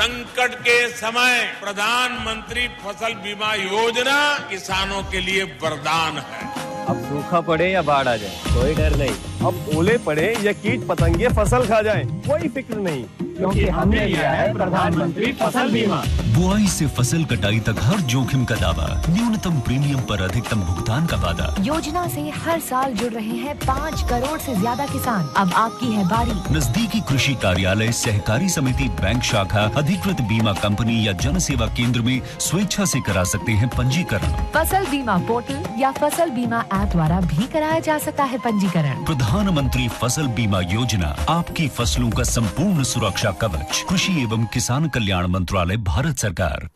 संकट के समय प्रधानमंत्री फसल बीमा योजना किसानों के लिए वरदान है। अब सूखा पड़े या बाढ़ आ जाए कोई डर नहीं। अब ओले पड़े या कीट पतंगे फसल खा जाए कोई फिक्र नहीं, क्योंकि हमने लिया है प्रधानमंत्री फसल बीमा। बुआई से फसल कटाई तक हर जोखिम का दावा, न्यूनतम प्रीमियम पर अधिकतम भुगतान का वादा। योजना से हर साल जुड़ रहे हैं 5 करोड़ से ज्यादा किसान। अब आपकी है बारी। नजदीकी कृषि कार्यालय, सहकारी समिति, बैंक शाखा, अधिकृत बीमा कंपनी या जन सेवा केंद्र में स्वेच्छा से करा सकते हैं पंजीकरण। फसल बीमा पोर्टल या फसल बीमा ऐप द्वारा भी कराया जा सकता है पंजीकरण। प्रधानमंत्री फसल बीमा योजना, आपकी फसलों का संपूर्ण सुरक्षा कवच। कृषि एवं किसान कल्याण मंत्रालय, भारत सरकार।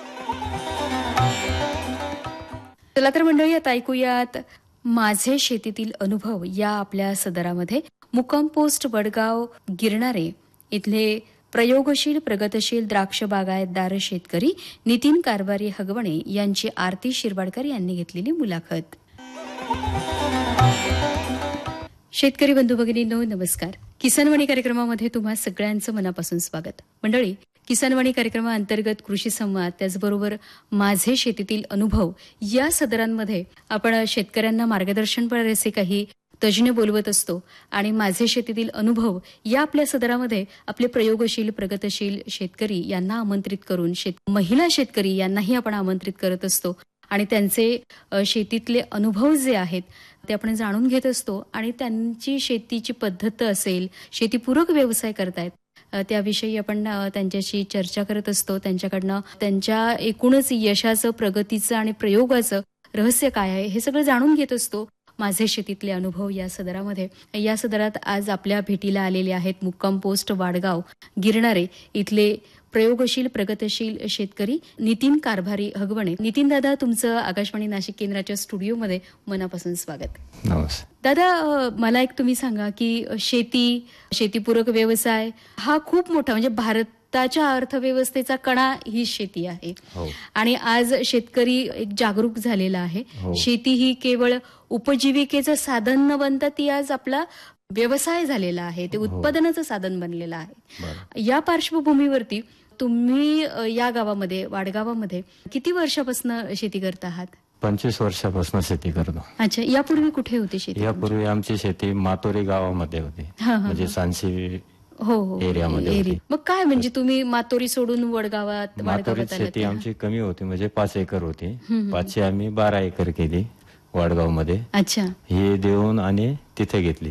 चला तर मंडळी, आता ऐकूयात माझे शेतीतील अनुभव या आपल्या सदरामध्ये मुक्काम पोस्ट वडगाव गिरणारे इथले प्रयोगशील प्रगतशील द्राक्ष बागायतदार शेतकरी नितीन कारभारी हगवणे यांची आरती शिरवाडकर यांनी घेतलेली मुलाखत. शेतकरी बंधू भगिनींनो, नमस्कार. किसानवाणी कार्यक्रमामध्ये तुम्हा सगळ्यांचं मनापासून स्वागत. मंडळी, किसानवाणी कार्यक्रमाअंतर्गत कृषी संवाद, त्याचबरोबर माझे शेतीतील अनुभव या सदरांमध्ये आपण शेतकऱ्यांना मार्गदर्शनपर असे काही तज्ज्ञ बोलवत असतो आणि माझे शेतीतील अनुभव या आपल्या सदरामध्ये आपले प्रयोगशील प्रगतशील शेतकरी यांना आमंत्रित करून महिला शेतकरी यांनाही आपण आमंत्रित करत असतो आणि त्यांचे शेतीतले अनुभव जे आहेत ते आपण जाणून घेत असतो आणि त्यांची शेतीची पद्धत असेल, शेतीपूरक व्यवसाय करतायत त्याविषयी आपण त्यांच्याशी चर्चा करत असतो. त्यांच्याकडनं त्यांच्या एकूणच यशाचं, प्रगतीचं आणि प्रयोगाचं रहस्य काय आहे हे सगळं जाणून घेत असतो माझे शेतीतले अनुभव या सदरामध्ये. या सदरात आज आपल्या भेटीला आलेले आहेत मुक्काम पोस्ट वाडगाव गिरणारे इथले प्रयोगशील प्रगतशील शेतकरी नितीन कारभारी हगवणे. नितीन दादा, तुमचं आकाशवाणी नाशिक केंद्राच्या स्टुडिओमध्ये मनापासून स्वागत. नमस्कार दादा, मला एक तुम्ही सांगा की शेतीपूरक व्यवसाय हा खूप मोठा, म्हणजे भारताच्या अर्थव्यवस्थेचा कणा ही शेती आहे. आणि आज शेतकरी एक जागरूक झालेला आहे. शेती ही केवळ उपजीविकेचं साधन न बनता ती आज आपला व्यवसाय झालेला आहे, ते उत्पादनाचं साधन बनलेलं आहे. या पार्श्वभूमीवरती तुम्ही या गावामध्ये, वाडगावामध्ये किती वर्षापासून शेती करता आहात? 25 वर्षापासून शेती करतो. अच्छा, यापूर्वी कुठे होती शेती? यापूर्वी आमची शेती मातोरी गावामध्ये होती, म्हणजे सांसी एरियामध्ये होती. मग काय म्हणजे तुम्ही मातोरी सोडून वडगावात? मातोरीत शेती आमची कमी होती, म्हणजे 5 एकर होती. 5ची आम्ही 12 एकर केली वाडगाव मध्ये. अच्छा, हे देऊन आणि तिथे घेतली.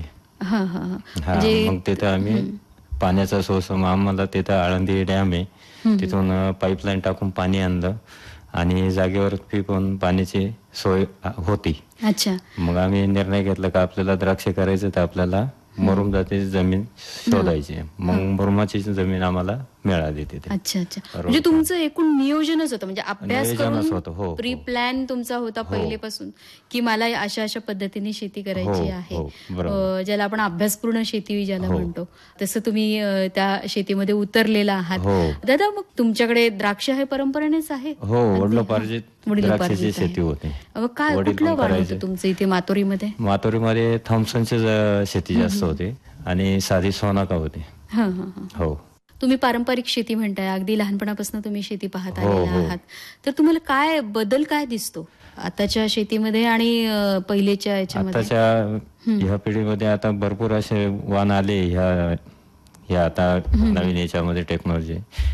मग तिथे आम्ही पाण्याचा सोर्स, आम्हाला तिथं आळंदी डॅम आहे, तिथून पाईपलाईन टाकून पाणी आणलं आणि जागेवर पण पाण्याची सोय होती. अच्छा, मग आम्ही निर्णय घेतला की आपल्याला द्राक्ष करायचं तर आपल्याला मुरुम जातीची जमीन शोधायची. मग मुरुमाची जमीन आम्हाला मिळाली तिथे. अच्छा अच्छा, म्हणजे तुमचं एकूण नियोजनच होतं, म्हणजे अभ्यास करून प्री प्लॅन तुमचा होता पहिलेपासून की मला अशा अशा पद्धतीने शेती करायची आहे, ज्याला आपण अभ्यासपूर्ण शेती ज्याला म्हणतो, तसं तुम्ही त्या शेतीमध्ये उतरलेला आहात. दादा, मग तुमच्याकडे द्राक्ष हे परंपरेनेच आहे? हो, वडिलोपार्जित शेती होती. काय कुठलं वाढ होतं तुमचं इथे मातोरीमध्ये? मातोरीमध्ये थॉम्सनची शेती जास्त होती आणि साधी सोनाका होती. हो. तुम्ही पारंपरिक शेती म्हणताय, अगदी लहानपणापासून तुम्ही शेती पाहत आलेला आहात, तर तुम्हाला काय बदल काय दिसतो आताच्या शेतीमध्ये आणि पहिलेच्या याच्यामध्ये? आताच्या ह्या पिढीमध्ये आता भरपूर असे वाण आले ह्या आता नवीन याच्यामध्ये टेक्नॉलॉजी.